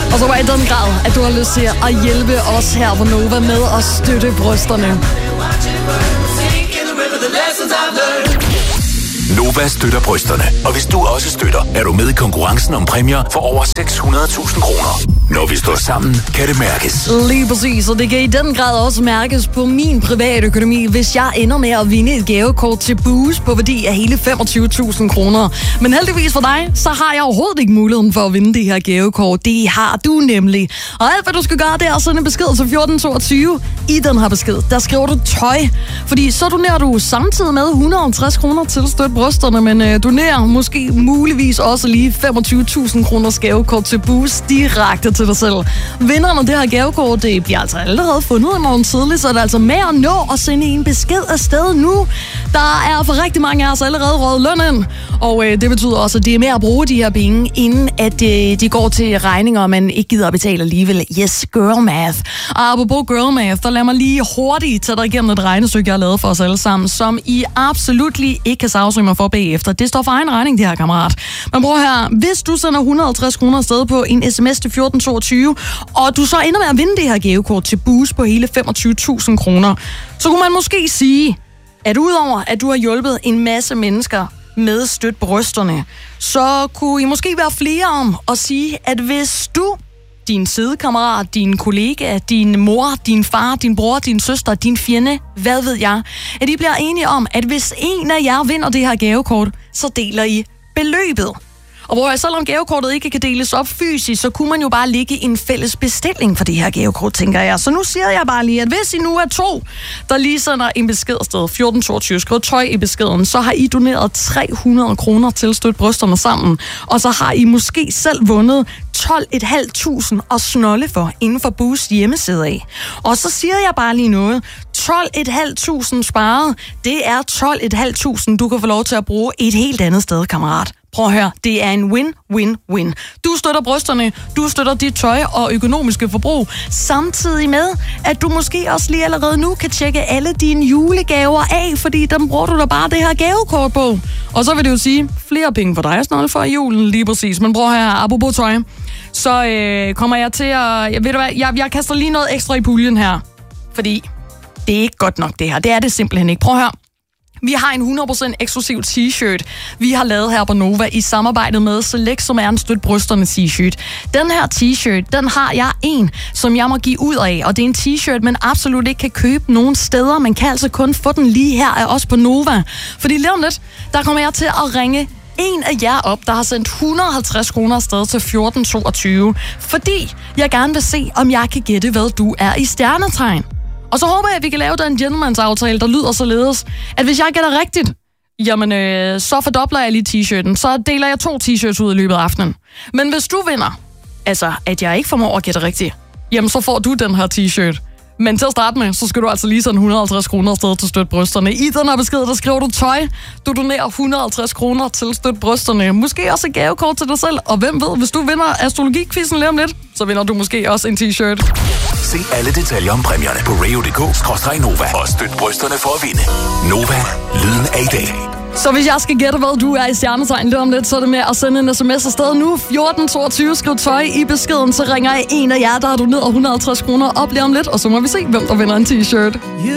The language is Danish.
Og så var i den grad, at du har lyst til at hjælpe os her på Nova med at støtte brysterne. Nova støtter brysterne. Og hvis du også støtter, er du med i konkurrencen om præmier for over 600.000 kroner. Når vi står sammen, kan det mærkes. Lige præcis, og det kan i den grad også mærkes på min private økonomi, hvis jeg ender med at vinde et gavekort til Boost på værdi af hele 25.000 kroner. Men heldigvis for dig, så har jeg overhovedet ikke muligheden for at vinde det her gavekort. Det har du nemlig. Og alt, hvad du skal gøre, det er at sende en besked til 1422. I den her besked, der skriver du tøj. Fordi så donerer du samtidig med 150 kroner til at støtte brysterne, men donerer måske muligvis også lige 25.000 kroners gavekort til Boost direkte til dig selv. Vinderen af det her gavekort, det bliver altså allerede fundet i morgen tidlig, så er det altså med at nå at sende en besked afsted nu. Der er for rigtig mange af os allerede røget løn ind, og det betyder også, at det er med at bruge de her penge, inden at de går til regninger, man ikke gider at betale alligevel. Yes, girl math. Og apropos girl math, der lader mig lige hurtigt tage dig igennem et regnestykke, jeg har lavet for os alle sammen, som I absolut ikke kan sagsøge mig for bagefter. Det står for egen regning, det her, kammerat. Men prøv her, hvis du sender 150 kroner afsted på en sms til 1422, og du så ender med at vinde det her gavekort til Boost på hele 25.000 kroner, så kunne man måske sige, at udover at du har hjulpet en masse mennesker med støt brysterne, så kunne I måske være flere om at sige, at hvis du, din sidekammerat, din kollega, din mor, din far, din bror, din søster, din fjende, hvad ved jeg, at I bliver enige om, at hvis en af jer vinder det her gavekort, så deler I beløbet. Og hvor selvom gavekortet ikke kan deles op fysisk, så kunne man jo bare lægge en fælles bestilling for det her gavekort, tænker jeg. Så nu siger jeg bare lige, at hvis I nu er 2, der lige sender en besked afsted, 1422, skriv tøj i beskeden, så har I doneret 300 kroner til at støtte brysterne sammen. Og så har I måske selv vundet 12.500 at snolde for inden for Boost hjemmeside af. Og så siger jeg bare lige noget. 12.500 sparet, det er 12.500, du kan få lov til at bruge et helt andet sted, kammerat. Prøv at høre, det er en win-win-win. Du støtter brysterne, du støtter dit tøj og økonomiske forbrug, samtidig med, at du måske også lige allerede nu kan tjekke alle dine julegaver af, fordi dem bruger du da bare det her gavekort på. Og så vil det jo sige, flere penge for dig at snolde for julen, lige præcis. Men prøv at høre, apropos tøj, så kommer jeg til at... Ved du hvad, jeg kaster lige noget ekstra i puljen her, fordi det er ikke godt nok det her. Det er det simpelthen ikke. Prøv at høre. Vi har en 100% eksklusiv t-shirt, vi har lavet her på Nova i samarbejde med Select, som er en støt brysterne t-shirt. Den her t-shirt, den har jeg en, som jeg må give ud af, og det er en t-shirt, man absolut ikke kan købe nogen steder. Man kan altså kun få den lige her af os på Nova. Fordi lige om lidt, der kommer jeg til at ringe en af jer op, der har sendt 150 kroner afsted til 1422, fordi jeg gerne vil se, om jeg kan gætte, hvad du er i stjernetegn. Og så håber jeg, at vi kan lave den gentleman's-aftale, der lyder således, at hvis jeg gætter rigtigt, jamen så fordobler jeg lige t-shirten. Så deler jeg 2 t-shirts ud i løbet af aftenen. Men hvis du vinder, altså at jeg ikke formår at gætte rigtigt, jamen så får du den her t-shirt. Men til at starte med, så skal du altså lige sende 150 kroner afsted til støt brysterne. I den her besked, der skriver du tøj. Du donerer 150 kroner til støt brysterne. Måske også et gavekort til dig selv. Og hvem ved, hvis du vinder astrologikquizzen lige om lidt, så vinder du måske også en t-shirt. Se alle detaljer om præmierne på radio.dk/Nova og støt brysterne for at vinde. Nova, lyden af i dag. Så hvis jeg skal gætte, hvad du er i stjernetegn lidt om lidt, så er det med at sende en sms afsted nu. 1422, skriv tøj i beskeden, så ringer jeg en af jer, der har doneret 150 kroner op lige om lidt, og så må vi se, hvem der vinder en t-shirt.